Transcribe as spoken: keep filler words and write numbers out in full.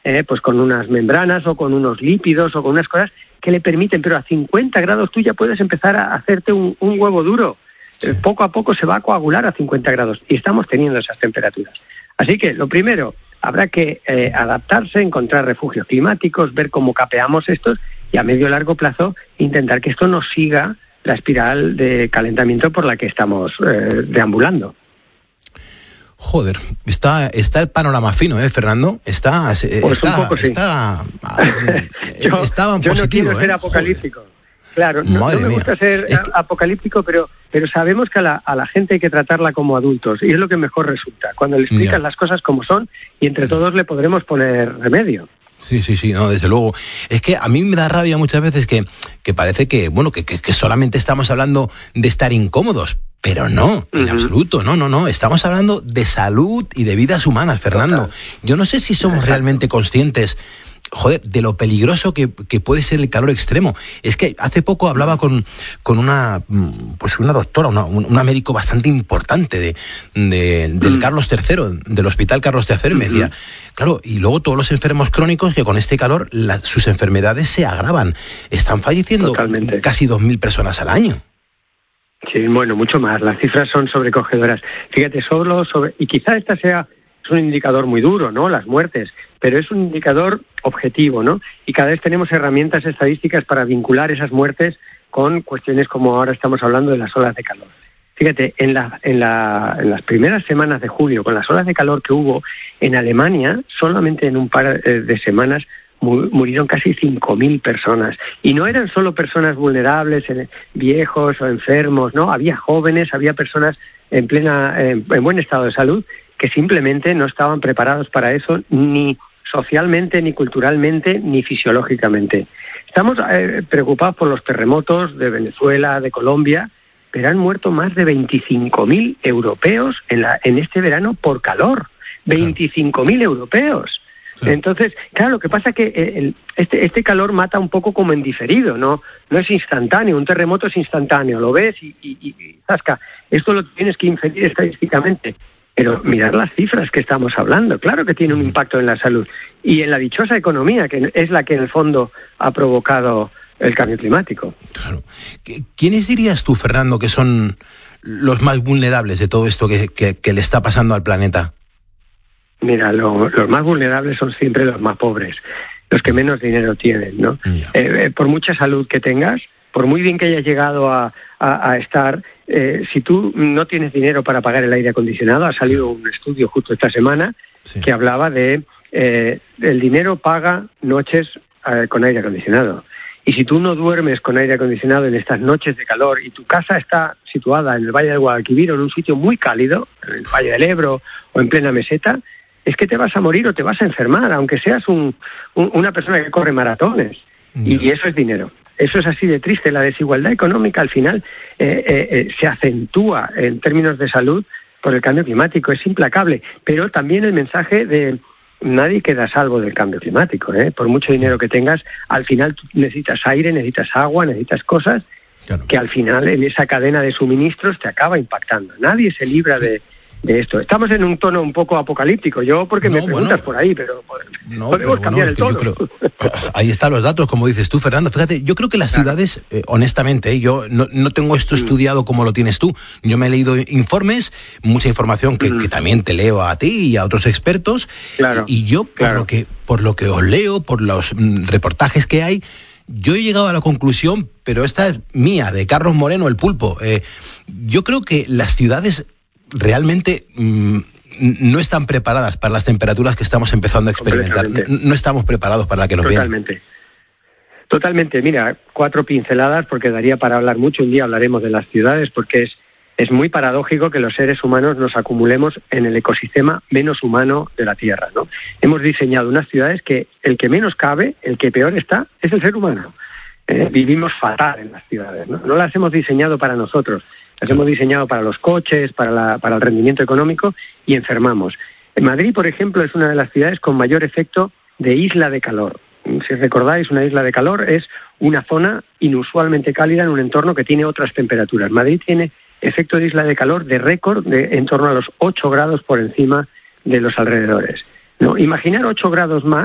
eh, pues con unas membranas o con unos lípidos o con unas cosas que le permiten, pero a cincuenta grados tú ya puedes empezar a hacerte un, un huevo duro. Sí. Poco a poco se va a coagular a cincuenta grados y estamos teniendo esas temperaturas. Así que lo primero, habrá que eh, adaptarse, encontrar refugios climáticos, ver cómo capeamos estos y a medio y largo plazo intentar que esto no siga la espiral de calentamiento por la que estamos eh, deambulando. Joder, está está el panorama fino, ¿eh, Fernando? Está pues está un poco, sí. está yo, estaba yo positivo, no quiero ¿eh? ser apocalíptico. Joder. Claro, no, no me gusta mía. ser es que... apocalíptico, pero pero sabemos que a la, a la gente hay que tratarla como adultos y es lo que mejor resulta, cuando le explicas yeah. las cosas como son y entre todos le podremos poner remedio. Sí, sí, sí, no, desde luego. Es que a mí me da rabia muchas veces que, que parece que, bueno, que, que, que solamente estamos hablando de estar incómodos, pero no, en uh-huh. absoluto, no, no, no. Estamos hablando de salud y de vidas humanas, Fernando. Total. Yo no sé si somos Exacto. realmente conscientes, joder, de lo peligroso que, que puede ser el calor extremo. Es que hace poco hablaba con, con una, pues una doctora, una, una médico bastante importante de, de, del Carlos tercero, del Hospital Carlos tercero, y me decía, claro, y luego todos los enfermos crónicos que con este calor la, sus enfermedades se agravan. Están falleciendo Totalmente. casi dos mil personas al año. Sí, bueno, mucho más. Las cifras son sobrecogedoras. Fíjate, solo sobre, y quizá esta sea es un indicador muy duro, ¿no? Las muertes, pero es un indicador objetivo, ¿no? Y cada vez tenemos herramientas estadísticas para vincular esas muertes con cuestiones como ahora estamos hablando de las olas de calor. Fíjate, en, la, en, la, en las primeras semanas de julio, con las olas de calor que hubo, en Alemania, solamente en un par de semanas, murieron casi cinco mil personas. Y no eran solo personas vulnerables, viejos o enfermos, ¿no? Había jóvenes, había personas en plena, en, en buen estado de salud, que simplemente no estaban preparados para eso, ni socialmente, ni culturalmente, ni fisiológicamente. Estamos eh, preocupados por los terremotos de Venezuela, de Colombia, pero han muerto más de veinticinco mil europeos en, la, en este verano por calor. veinticinco mil europeos. Sí. Entonces, claro, lo que pasa es que el, este, este calor mata un poco como en diferido, ¿no? No es instantáneo, un terremoto es instantáneo, lo ves y, y, y zasca. Esto lo tienes que inferir estadísticamente. Pero mirar las cifras que estamos hablando, claro que tiene un impacto en la salud y en la dichosa economía, que es la que en el fondo ha provocado el cambio climático. Claro. ¿Quiénes dirías tú, Fernando, que son los más vulnerables de todo esto que, que, que le está pasando al planeta? Mira, lo, los más vulnerables son siempre los más pobres, los que menos dinero tienen, ¿no? Yeah. Eh, por mucha salud que tengas, por muy bien que hayas llegado a, a, a estar, eh, si tú no tienes dinero para pagar el aire acondicionado, ha salido un estudio justo esta semana sí. que hablaba de eh, el dinero paga noches eh, con aire acondicionado. Y si tú no duermes con aire acondicionado en estas noches de calor y tu casa está situada en el Valle del Guadalquivir o en un sitio muy cálido, en el Valle del Ebro o en plena meseta, es que te vas a morir o te vas a enfermar, aunque seas un, un, una persona que corre maratones. No. Y eso es dinero. Eso es así de triste. La desigualdad económica al final eh, eh, eh, se acentúa en términos de salud por el cambio climático. Es implacable. Pero también el mensaje de nadie queda a salvo del cambio climático, ¿eh? Por mucho dinero que tengas, al final tú necesitas aire, necesitas agua, necesitas cosas claro. que al final en esa cadena de suministros te acaba impactando. Nadie se libra de... de esto. Estamos en un tono un poco apocalíptico, yo porque no, me preguntas bueno, por ahí, pero no, podemos pero cambiar bueno, el tono. Creo, ahí están los datos, como dices tú, Fernando. Fíjate, yo creo que las claro. ciudades, eh, honestamente, eh, yo no, no tengo esto mm. estudiado como lo tienes tú. Yo me he leído informes, mucha información que, mm. que también te leo a ti y a otros expertos, claro, y yo, por, claro. lo que, por lo que os leo, por los mm, reportajes que hay, yo he llegado a la conclusión, pero esta es mía, de Carlos Moreno, el Pulpo. Eh, yo creo que las ciudades realmente mmm, no están preparadas para las temperaturas que estamos empezando a experimentar. No estamos preparados para la que nos viene. Totalmente. Totalmente. Mira, cuatro pinceladas, porque daría para hablar mucho. Un día hablaremos de las ciudades, porque es, es muy paradójico que los seres humanos nos acumulemos en el ecosistema menos humano de la Tierra, ¿no? Hemos diseñado unas ciudades que el que menos cabe, el que peor está, es el ser humano. Eh, vivimos fatal en las ciudades, ¿no? No las hemos diseñado para nosotros. Las hemos diseñado para los coches, para, la, para el rendimiento económico y enfermamos. En Madrid, por ejemplo, es una de las ciudades con mayor efecto de isla de calor. Si recordáis, una isla de calor es una zona inusualmente cálida en un entorno que tiene otras temperaturas. Madrid tiene efecto de isla de calor de récord de en torno a los ocho grados por encima de los alrededores, ¿no? Imaginar ocho grados más